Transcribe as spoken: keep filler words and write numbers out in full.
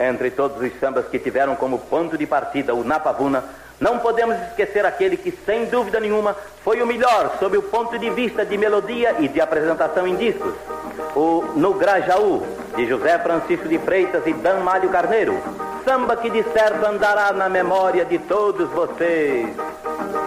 Entre todos os sambas que tiveram como ponto de partida o Napavuna, não podemos esquecer aquele que, sem dúvida nenhuma, foi o melhor sob o ponto de vista de melodia e de apresentação em discos. O No Grajaú, de José Francisco de Freitas e Dan Malho Carneiro. Samba que de certo andará na memória de todos vocês.